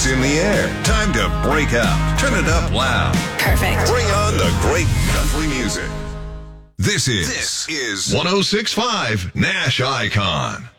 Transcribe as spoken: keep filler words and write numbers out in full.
It's in the air. Time to break out. Turn it up loud. Perfect. Bring on the great country music. This is, this is one oh six point five Nash Icon.